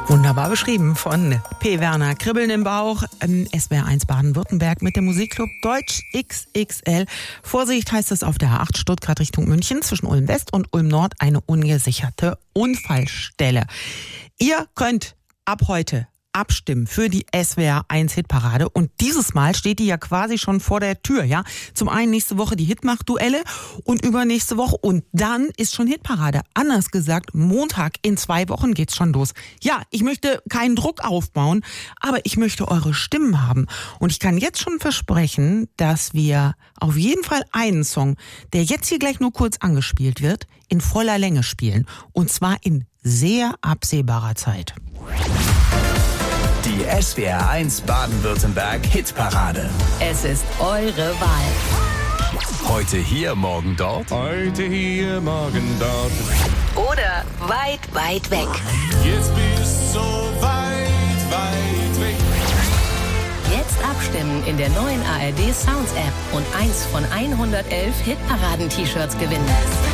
Wunderbar beschrieben von P. Werner. Kribbeln im Bauch, SWR 1 Baden-Württemberg mit dem Musikclub Deutsch XXL. Vorsicht heißt es auf der A8 Stuttgart Richtung München zwischen Ulm West und Ulm Nord eine ungesicherte Unfallstelle. Ihr könnt ab heute abstimmen für die SWR 1 Hitparade und dieses Mal steht die ja quasi schon vor der Tür, ja. Zum einen nächste Woche die Hitmach-Duelle und übernächste Woche und dann ist schon Hitparade. Anders gesagt, Montag in 2 Wochen geht's schon los. Ja, ich möchte keinen Druck aufbauen, aber ich möchte eure Stimmen haben und ich kann jetzt schon versprechen, dass wir auf jeden Fall einen Song, der jetzt hier gleich nur kurz angespielt wird, in voller Länge spielen und zwar in sehr absehbarer Zeit. Die SWR 1 Baden-Württemberg Hitparade. Es ist eure Wahl. Heute hier, morgen dort. Heute hier, morgen dort. Oder weit, weit weg. Jetzt bist so weit, weit weg. Jetzt abstimmen in der neuen ARD Sounds App und eins von 111 Hitparaden-T-Shirts gewinnen.